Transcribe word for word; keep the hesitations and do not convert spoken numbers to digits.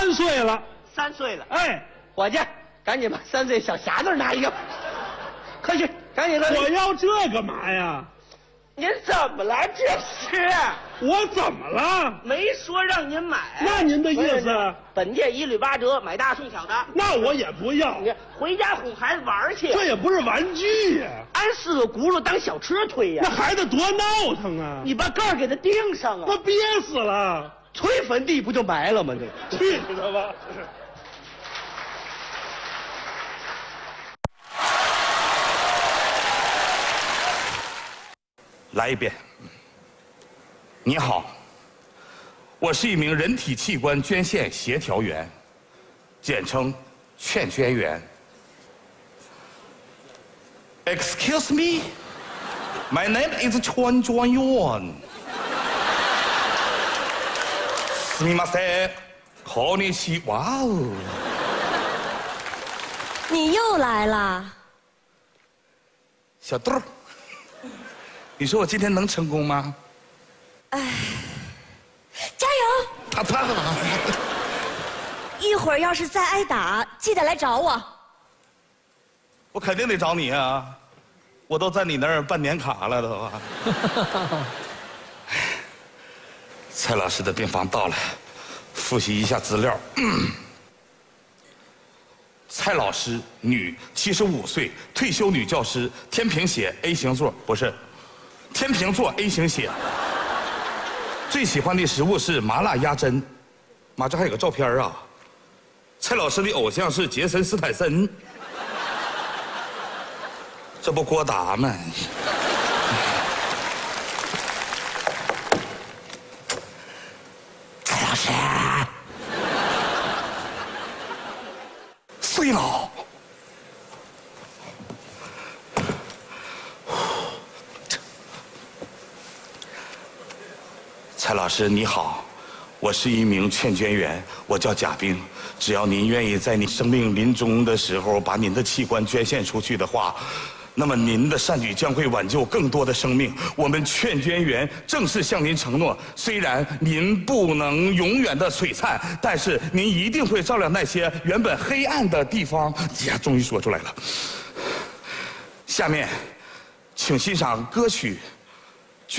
三岁了。 三岁了， 哎， 伙计，赶紧把三岁小匣子拿一个，快去，赶紧的。 我要这干嘛呀？ 您怎么了？这是我怎么了？ 没说让您买。 那您的意思？ 本店一律八折，买大送小的。 那我也不要。 你回家哄孩子玩去。 这也不是玩具呀、啊， 安四个轱辘当小车推呀、 啊。那孩子多闹腾啊！ 你把盖儿给他钉上啊！ 我憋死了， 推坟地不就埋了吗？这去你的吧！ 来一遍。你好，我是一名人体器官捐献协调员，简称劝捐员。Excuse me, my name is 劝捐员。すみません、こんにちは。 你又来了， 小豆儿。你说我今天能成功吗？ 哎，加油！ 啪啪！ 一会儿要是再挨打，记得来找我。 我肯定得找你啊！我都在你那儿办年卡了，都啊。蔡老师的病房到了，复习一下资料。嗯、蔡老师，女，七十五岁，退休女教师，天平血 A 型座，不是。天秤座 A 型血，最喜欢的食物是麻辣鸭胗。妈，这还有个照片啊！蔡老师的偶像是杰森斯坦森，这不郭达吗？蔡老师，碎了。蔡老师你好，我是一名劝捐员，我叫贾冰。只要您愿意在你生命临终的时候把您的器官捐献出去的话，那么您的善举将会挽救更多的生命。我们劝捐员正式向您承诺，虽然您不能永远的璀璨，但是您一定会照亮那些原本黑暗的地方。呀，终于说出来了。下面，请欣赏歌曲《